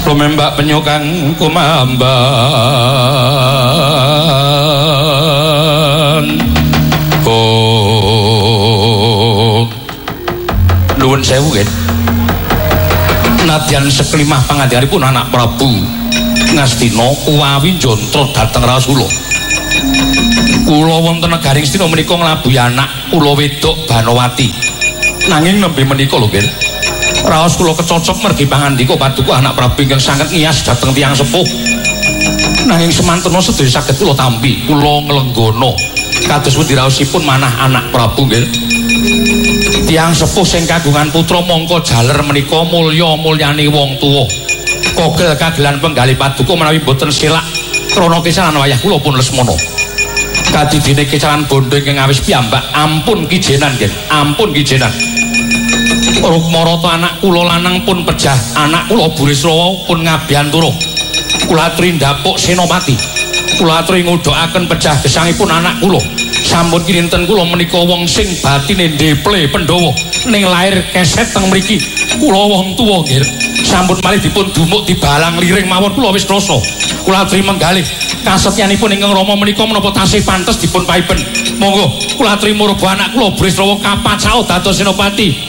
Lumembak penyukan kumamban. Oh, nuwun sewu nggih. Nadyan seklimah pangandikanipun anak Prabu Ngastina kuwawi njontra dhateng Rasula. Kula wonten negaring Astina menika nglabuhi anak kula wedok Banowati. Nanging nembe menika lho nggih. Raos kula kecocok mergi pangandika paduka anak Prabu ingkang sanget ngiyas dhateng tiyang sepuh. Nanging semantuna sedaya saged kula tampi, kula nglenggono kados pundi raosipun manah anak Prabu nggih. Tiyang sepuh sing kagungan putra mongko jaler menika mulya-mulyane wong tuwa. Kogel-kagelan penggalih paduka menawi boten silak krana kesalan wayah kula pun Lesmana. Kadidine kesalan bondo ingkang awis piyambak, ampun kijenan nggih, ampun kijenan. Rukmarata anak kula lanang pun pejah, anak kula Burisrawa pun ngabiyantura. Kula aturi ndapuk Senopati. Kula aturi ngudhakaken pejah gesangipun anak kula. Sampun kinten kula menika wong sing batine ndeple Pandhawa ning lair keset teng mriki. Kula wong tuwa nggih. Sampun malih dipun dumuk dibalang liring mawon kula wis rasa. Kula aturi menggalih kasetyanipun ingkang Rama menika menapa tasih pantes dipun paiben. Monggo kula aturi murba anak kula Burisrawa kapacao dados Senopati.